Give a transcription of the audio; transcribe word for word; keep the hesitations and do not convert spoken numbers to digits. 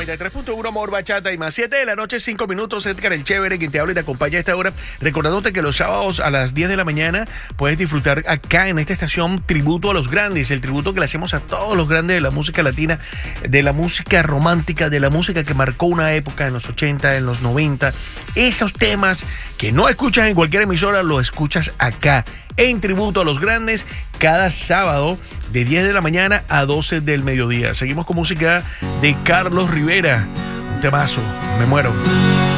noventa y tres punto uno Amor, Bachata y más. siete de la noche, cinco minutos. Edgar el Chévere, quien te habla y te acompaña a esta hora. Recordándote que los sábados a las diez de la mañana puedes disfrutar acá en esta estación tributo a los grandes. El tributo que le hacemos a todos los grandes de la música latina, de la música romántica, de la música que marcó una época en los ochenta, en los noventa. Esos temas que no escuchas en cualquier emisora, los escuchas acá en tributo a los grandes, cada sábado de diez de la mañana a doce del mediodía. Seguimos con música de Carlos Rivera, un temazo, Me Muero.